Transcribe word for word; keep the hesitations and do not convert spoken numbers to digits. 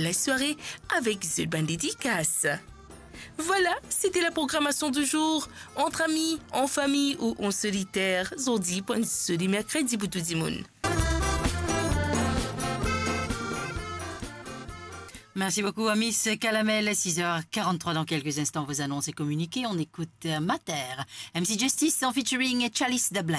la soirée avec The Band Dédicace. Voilà, c'était la programmation du jour. Entre amis, en famille ou en solitaire. Zodi, point ce mercredi pour tout le monde. Merci beaucoup à Miss Calamel. six heures quarante-trois dans quelques instants, vos annonces et communiqués. On écoute Mater. M C Justice en featuring Chalice the Blind.